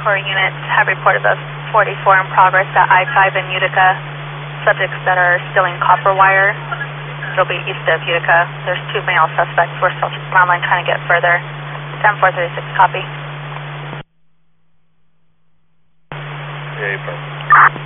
Corps units have reported of 44 in progress at I-5 in Utica. Subjects that are still in copper wire. It'll be east of Utica. There's 2 male suspects. We're still online trying to get further. 10-436, copy. Yeah,